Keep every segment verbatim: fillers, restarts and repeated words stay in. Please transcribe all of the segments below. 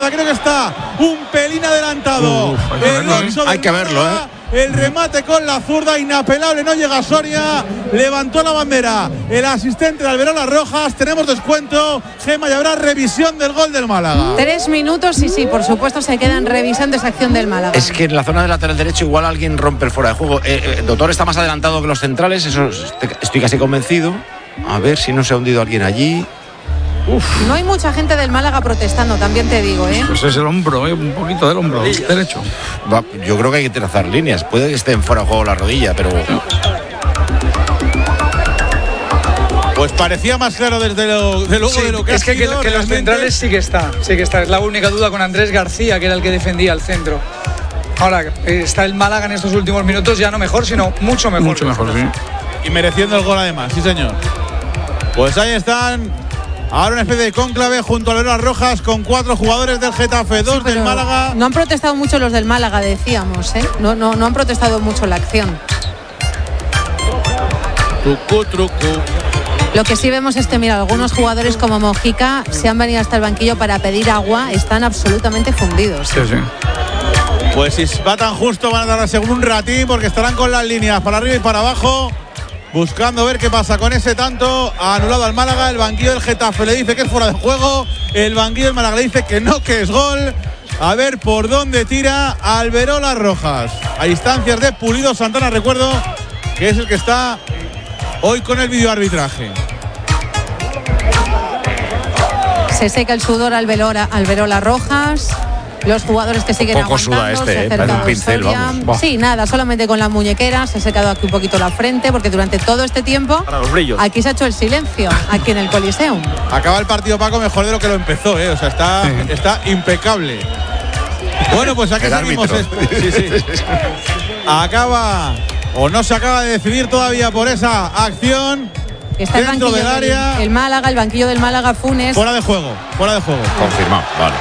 Málaga. Creo que está un pelín adelantado. Uf, el verlo, ¿eh? Hay que verlo, ¿eh? El remate con la zurda, inapelable, no llega Soria, levantó la bandera el asistente de Alberola Rojas. Tenemos descuento, Gema, y habrá revisión del gol del Málaga. Tres minutos y sí, por supuesto se quedan revisando esa acción del Málaga. Es que en la zona del lateral derecho igual alguien rompe el fuera de juego. eh, eh, Doctor está más adelantado que los centrales, eso estoy casi convencido. A ver si no se ha hundido alguien allí. Uf. No hay mucha gente del Málaga protestando, también te digo, ¿eh? Pues es el hombro, ¿eh? Un poquito del hombro derecho. Va, yo creo que hay que trazar líneas. Puede que esté en fuera de juego la rodilla, pero... Pues parecía más claro desde lo, de luego sí, de lo que es ha que, sido, que, que los centrales sí que está, sí que está. Es la única duda con Andrés García, que era el que defendía el centro. Ahora, está el Málaga en estos últimos minutos ya no mejor, sino mucho mejor. Mucho mejor, sí. Y mereciendo el gol además, sí señor. Pues ahí están. Ahora una especie de cónclave junto a Alberola Rojas con cuatro jugadores del Getafe, dos Sí, del Málaga. No han protestado mucho los del Málaga, decíamos, ¿eh? No, no, no han protestado mucho la acción. Trucu, trucu. Lo que sí vemos es que, mira, algunos jugadores como Mojica se han venido hasta el banquillo para pedir agua, están absolutamente fundidos. Sí, sí. Pues si va tan justo van a dar según un ratín porque estarán con las líneas para arriba y para abajo, buscando ver qué pasa con ese tanto. Ha anulado al Málaga, el banquillo del Getafe le dice que es fuera de juego, el banquillo del Málaga le dice que no, que es gol. A ver por dónde tira Alberola Rojas. A instancias de Pulido Santana, recuerdo que es el que está hoy con el videoarbitraje. Se seca el sudor Alberola, Alberola Rojas. Los jugadores que siguen poco aguantando, suda este, se eh, acerca parece un a pincel, Soria. vamos. Sí, nada, solamente con la muñequera. Se ha secado aquí un poquito la frente porque durante todo este tiempo Para los brillos. aquí se ha hecho el silencio, aquí en el Coliseum. Acaba el partido, Paco, mejor de lo que lo empezó, ¿eh? O sea, está, Sí. está impecable. Bueno, pues aquí El seguimos. árbitro. Sí, sí. Acaba, o no se acaba de decidir todavía por esa acción. Está el Dentro banquillo del área. el Málaga, el banquillo del Málaga, Funes. Fuera de juego, fuera de juego. Confirmado, vale.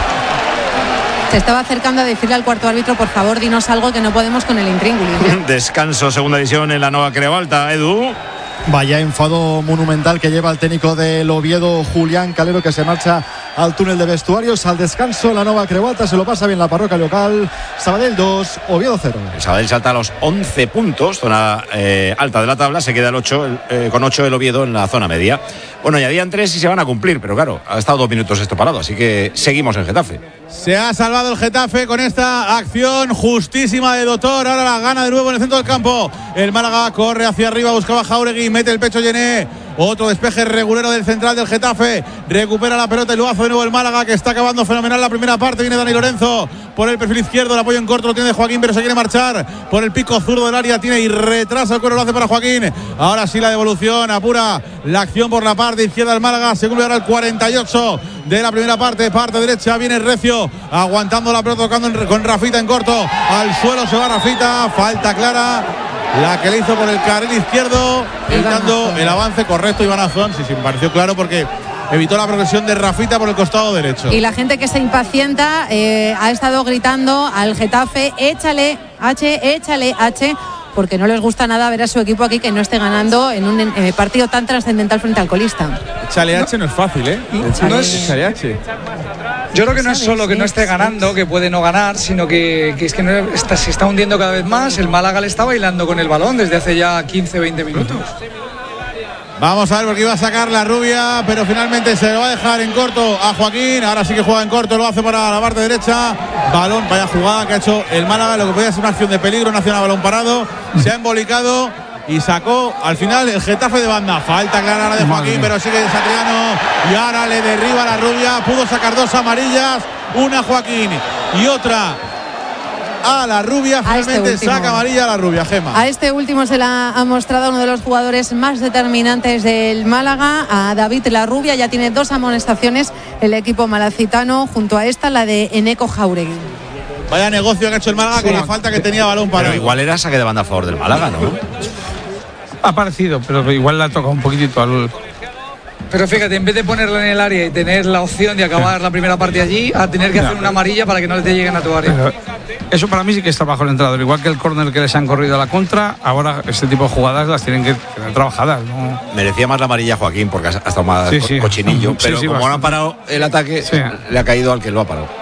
Se estaba acercando a decirle al cuarto árbitro, por favor, dinos algo que no podemos con el intríngulis. Descanso, segunda división en la Nova Creu Alta, Edu. Vaya enfado monumental que lleva el técnico del Oviedo, Julián Calero, que se marcha al túnel de vestuarios. Al descanso, la Nova Creu Alta se lo pasa bien la parroquia local. Sabadell dos, Oviedo cero. El Sabadell salta a los once puntos, zona eh, alta de la tabla. Se queda el ocho, el, eh, con ocho el Oviedo en la zona media. Bueno, añadían tres y se van a cumplir, pero claro, ha estado dos minutos esto parado, así que seguimos en Getafe. Se ha salvado el Getafe con esta acción justísima de Doctor. Ahora la gana de nuevo en el centro del campo. El Málaga corre hacia arriba, buscaba Jauregui, mete el pecho Llené. Otro despeje regulero del central del Getafe. Recupera la pelota y lo hace de nuevo el Málaga, que está acabando fenomenal la primera parte. Viene Dani Lorenzo por el perfil izquierdo. El apoyo en corto lo tiene de Joaquín, pero se quiere marchar por el pico zurdo del área. Tiene y retrasa el cuero, lo hace para Joaquín. Ahora sí la devolución, apura la acción por la parte izquierda del Málaga. Se cumple ahora el cuarenta y ocho de la primera parte. Parte derecha viene Recio aguantando la pelota, tocando en, con Rafita en corto. Al suelo se va Rafita. Falta clara. La que le hizo por el carril izquierdo, evitando el avance correcto Iván Azón. Sí, sí, me pareció claro porque evitó la progresión de Rafita por el costado derecho. Y la gente que se impacienta eh, ha estado gritando al Getafe, échale H, échale H, porque no les gusta nada ver a su equipo aquí que no esté ganando en un eh, partido tan trascendental frente al colista. Échale H no es fácil, ¿eh? No es- Échale H. Yo creo que no es solo que no esté ganando, que puede no ganar, sino que, que es que no está, se está hundiendo cada vez más. El Málaga le está bailando con el balón desde hace ya quince, veinte minutos. Vamos a ver porque iba a sacar la rubia, pero finalmente se lo va a dejar en corto a Joaquín. Ahora sí que juega en corto, lo hace para la parte derecha. Balón, vaya jugada que ha hecho el Málaga, lo que podía ser una acción de peligro, una acción a balón parado. Se ha embolicado y sacó al final el Getafe de banda. Falta clara ahora de Joaquín, pero sigue Satriano y ahora le derriba la rubia. Pudo sacar dos amarillas, una a Joaquín y otra a la rubia. Finalmente este saca amarilla a la rubia, Gema. A este último se la ha mostrado uno de los jugadores más determinantes del Málaga, a David Larrubia. Ya tiene dos amonestaciones el equipo malacitano, junto a esta la de Eneco Jauregui. Vaya negocio que ha hecho el Málaga, sí, con la falta que tenía balón para. Pero igual era saque de banda a favor del Málaga, ¿no? Ha parecido, pero igual le ha tocado un poquitito al... Pero fíjate, en vez de ponerla en el área y tener la opción de acabar la primera parte allí, a tener que hacer una amarilla para que no te lleguen a tu área. Pero eso para mí sí que está bajo el entrenador. Igual que el córner que les han corrido a la contra, ahora este tipo de jugadas las tienen que tener trabajadas, ¿no? Merecía más la amarilla Joaquín porque ha estado más Sí, co- sí. cochinillo, Sí, pero sí, como no ha bastante. parado el ataque, Sí. le ha caído al que lo ha parado.